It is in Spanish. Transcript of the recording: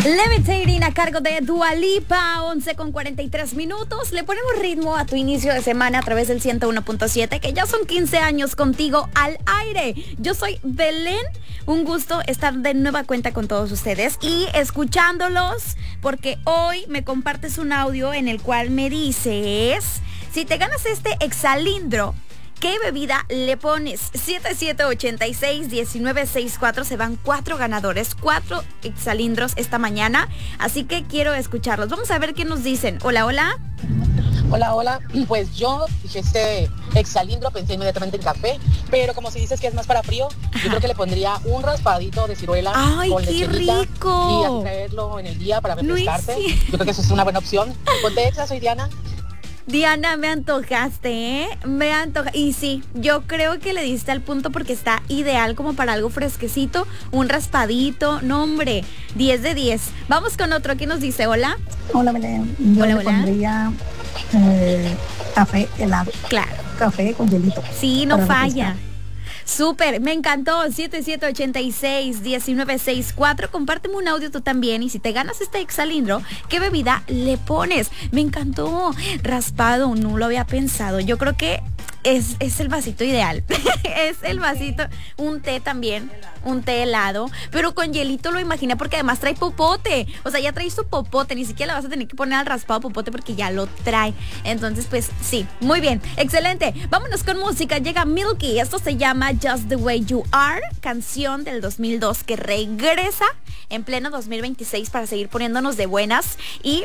Levitating a cargo de Dua Lipa, 11:43. Le ponemos ritmo a tu inicio de semana a través del 101.7, que ya son 15 años contigo al aire. Yo soy Belén. Un gusto estar de nueva cuenta con todos ustedes y escuchándolos, porque hoy me compartes un audio en el cual me dices: si te ganas este exalindro, ¿qué bebida le pones? 7786-1964. Se van 4 ganadores, 4 exalindros esta mañana. Así que quiero escucharlos. Vamos a ver qué nos dicen. Hola, hola. Hola, hola. Pues yo dije este exalindro, pensé inmediatamente en café, pero como si dices que es más para frío, yo creo que le pondría un raspadito de ciruela. ¡Ay, con qué lechita rico! Y así traerlo en el día para refrescarte. Sí. Yo creo que eso es una buena opción. Ponte exa, soy Diana. Diana, me antojaste, ¿eh? Y sí, yo creo que le diste al punto porque está ideal como para algo fresquecito, un raspadito. No, hombre, 10 de 10. Vamos con otro que nos dice. Hola. Hola, Belén. Yo le pondría café helado. Claro. Café con hielito. Sí, no falla. Refrescar. Súper, me encantó. 7786-1964. Compárteme un audio tú también. Y si te ganas este exalindro, ¿qué bebida le pones? Me encantó. Raspado, no lo había pensado. Yo creo que es el vasito ideal. Es el vasito. Un té también. Un té helado. Pero con hielito lo imaginé, porque además trae popote. O sea, ya trae su popote. Ni siquiera le vas a tener que poner al raspado popote porque ya lo trae. Entonces, pues sí. Muy bien. Excelente. Vámonos con música. Llega Milky. Esto se llama Just the Way You Are. Canción del 2002 que regresa en pleno 2026 para seguir poniéndonos de buenas. Y